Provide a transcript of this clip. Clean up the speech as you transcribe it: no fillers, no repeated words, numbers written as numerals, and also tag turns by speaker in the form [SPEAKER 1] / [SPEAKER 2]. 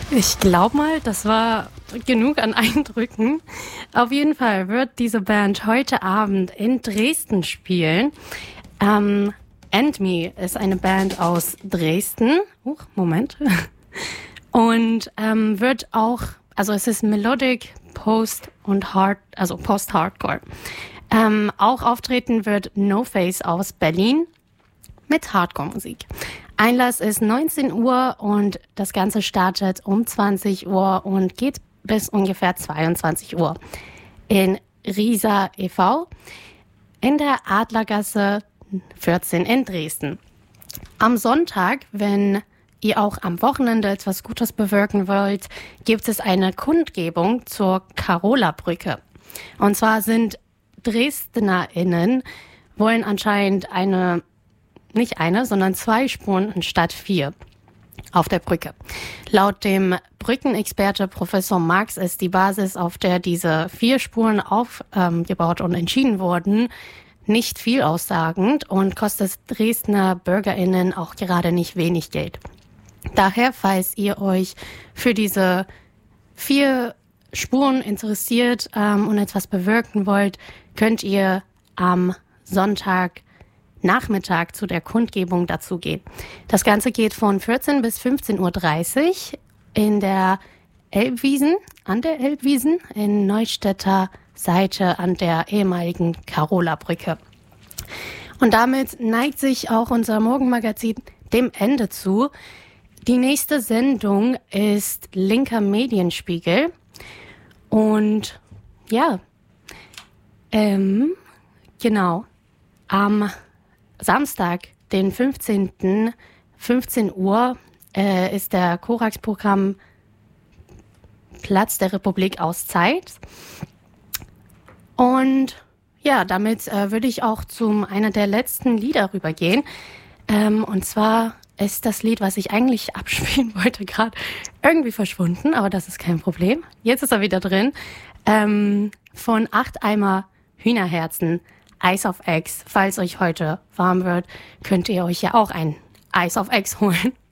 [SPEAKER 1] Ich glaube mal, das war genug an Eindrücken. Auf jeden Fall wird diese Band heute Abend in Dresden spielen. And Me ist eine Band aus Dresden. Moment. Und wird auch, also es ist Melodic, Post und Post-Hardcore. Auch auftreten wird No Face aus Berlin mit Hardcore-Musik. Einlass ist 19 Uhr und das Ganze startet um 20 Uhr und geht bis ungefähr 22 Uhr in Riesa e.V. in der Adlergasse 14 in Dresden. Am Sonntag, wenn ihr auch am Wochenende etwas Gutes bewirken wollt, gibt es eine Kundgebung zur Karola-Brücke. Und zwar sind DresdnerInnen wollen anscheinend nicht eine, sondern 2 Spuren anstatt 4 auf der Brücke. Laut dem Brückenexperte Professor Marx ist die Basis, auf der diese 4 Spuren aufgebaut und entschieden wurden, nicht viel aussagend und kostet Dresdner BürgerInnen auch gerade nicht wenig Geld. Daher, falls ihr euch für diese 4 Spuren interessiert und etwas bewirken wollt, könnt ihr am Sonntag Nachmittag zu der Kundgebung dazugehen. Das Ganze geht von 14 bis 15:30 Uhr in der Elbwiesen, an der Elbwiesen in Neustädter Seite an der ehemaligen Karola-Brücke. Und damit neigt sich auch unser Morgenmagazin dem Ende zu. Die nächste Sendung ist Linker Medienspiegel. Und ja, genau, am Samstag, den 15. 15 Uhr, ist der Korax-Programm Platz der Republik aus Zeit. Und ja, damit würde ich auch zu einer der letzten Lieder rübergehen. Und zwar ist das Lied, was ich eigentlich abspielen wollte, gerade irgendwie verschwunden, aber das ist kein Problem. Jetzt ist er wieder drin. Von 8 Eimer Hühnerherzen, Ice of Eggs. Falls euch heute warm wird, könnt ihr euch ja auch ein Ice of Eggs holen.